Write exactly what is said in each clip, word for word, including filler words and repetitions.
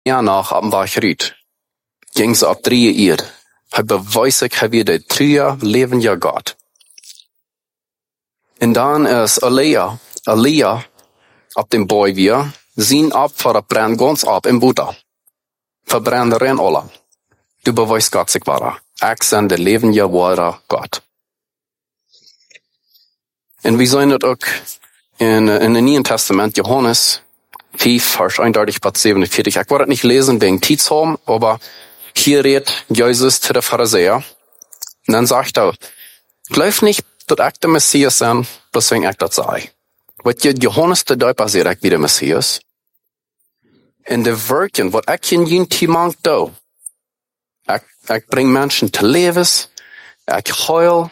Ja, nach am war Riet. Ging ze op drie uur. Hij bewijs ik hij weer de drie leven ja God. En dan is Elia, Elia op dem boy weer, zien op voor de brand gans op in Buddha. Verbranden ren alle. Du bewijs God zich waar. Ik zijn de leven ja ware God. En we zijn het ook in, in het Nieuwe Testament, Johannes vijf, vers eenendertig bis zevenenveertig. Ich werde es nicht lesen wegen Tidsraum, aber hier redet Jesus zu der Pharisäer. Und dann sagt er, glaub nicht, dass ich der Messias bin, bloß wenn ich das sei. Wat je Johannes de Duyper zegt, ik wie de Messias. En de werken, wat ik in jullie timang doe. Ik, ik breng mensen te levens. Ik huil.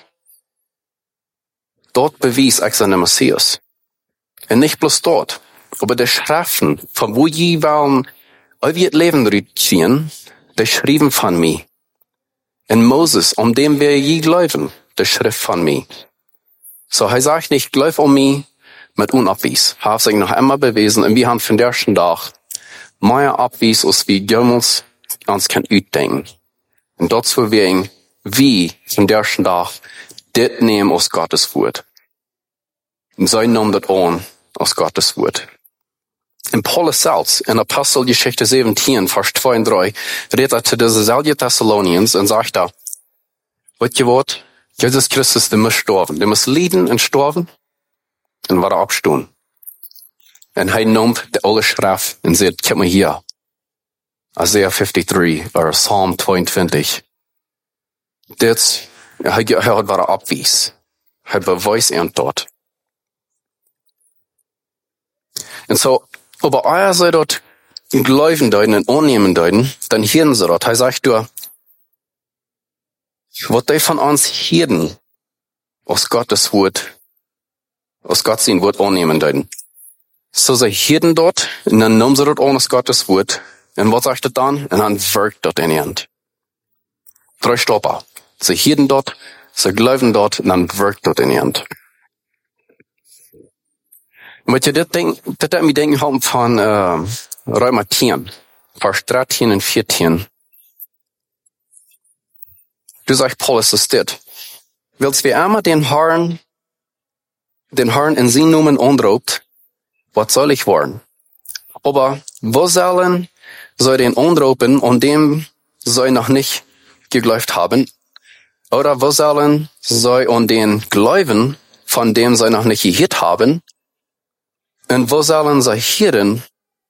Dort bewijs ik zijn de Messias. En niet bloß dort. Aber de Schriften, von wo je waren, al wie het leven eruit zien, de schrijven van mij. En Moses, um dem wir je geloven, de Schrift von mij. So, hij zegt niet, geloof om mij, mit unabwies. Hat sich noch immer bewiesen, und wir haben von der ersten Tag mehr abwies, als wie jemals uns kann uitdenken. Und dazu wir wie von der ersten Tag dit nehmen aus Gottes Wort. Und sie nehmen das an aus Gottes Wort. In Paulus selbst, in Apostelgeschichte siebzehn, Vers zwei und drei, redet er zu diesen selben Thessalonians und sagt da, wat je wat, Jesus Christus, der muss sterben. Der muss leiden und sterben. En wat opstaan. En hij noemt de oude schrift en zegt, kijk maar hier. Isaiah vijfenvijftig, of Psalm tweeëntwintig. Dit, hij, hij had wat opwies. Hij bewijst aan dat. En zo, aber als zij dat geloven deuten en aannemen deuten, dan hieren ze dat. Hij zegt door, wat die van ons hieren, aus Gottes Wort, aus Gott sein Wort annehmen deuten. So sie hielten dort, und dann nahmen sie dort an aus Gottes Wort. Und was sagt das dann? Und dann wirkt dort in ihnen. Drei Stopper. Sie hielten dort, sie glauben dort, und dann wirkt dort in ihnen. Und wenn ihr das denkt, das hat mich denken haben von, äh, Römer zehn, Vers dreizehn und vierzehn. Du sagst, Paulus, ist das. Willst wir einmal den Herrn den Herrn in sein Namen anruft, was soll ich wollen? Aber wo sollen sie den anrufen, und dem sie noch nicht geglaubt haben? Oder wo sollen sie an den glauben, von dem sie noch nicht gehört haben? Und wo sollen sie hören,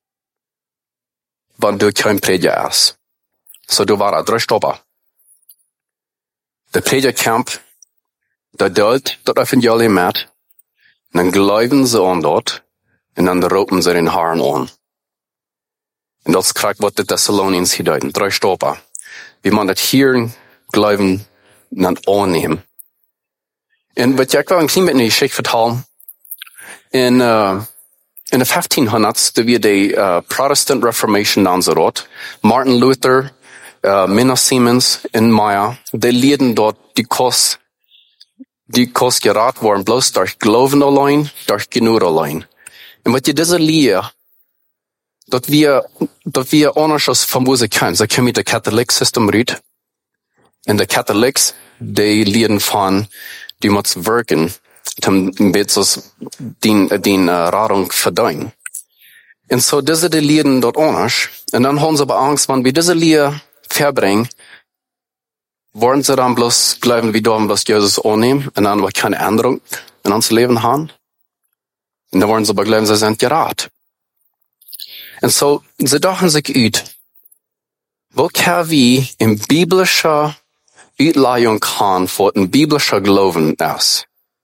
wenn du kein Prediger ist? So, du warst drei Stopper. Der Predigercamp, der dort, dort Evangelium mit, und dann glauben sie an dort, und dann rufen sie den Herrn an. Und das kriegt, was die Thessalonians hier deuten. Drei Stopper. Wie man das hier glauben und dann annehmen. Und was ich will ein klein bisschen die Geschichte vertellen. In, uh, in den fünfzehnhunderts, da wir die uh, Protestant Reformation dann so dort. Martin Luther, uh, Minna Siemens in Meyer, die lehrten dort die Kost, die Kost geraten worden, bloß durch Glauben allein, durch Genug allein. Und was ihr diese Lehre, dass wir, dass wir anders als von wo sie können, sie können mit der Katholik-System reden. Und der Katholiks, die lehren von, die muss wirken, um bezos den, den uh, Radung verdienen. Und so diese die lehren dort anders. Und dann haben sie aber Angst, wenn wir diese Lehre verbringen, wollen sie dann bloß bleiben, wie da bloß Jesus annehmen, und dann wird keine Änderung in unser Leben haben. Und dann wollen sie aber glauben, sie sind gerat. Und so, sie dachten sich ut, wo kann wir in biblischer Utleihung haben, wo ein biblischer Glauben ist.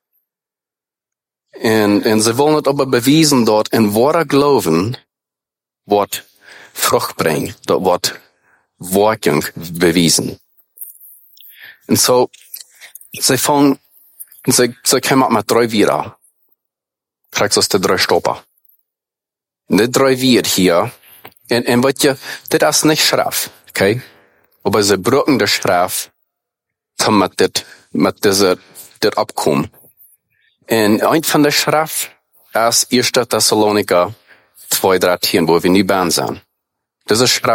Und, und sie wollen es aber bewiesen dort, in wahrer Glauben wird Frucht bringen, dort wird Wirkung bewiesen. Und so, sie fangen, sie, sie kommen mit drei Vieren. Kriegst du aus den drei Stopper. Und die drei Vieren hier, und, und wat je, das ist nicht Schrift, okay? Aber sie brauchen die Schrift, um mit dit, mit diese, dit abkommen. Und ein von der Schrift ist erster Thessaloniker zwei, dreizehn, wo wir nie bein sind. Diese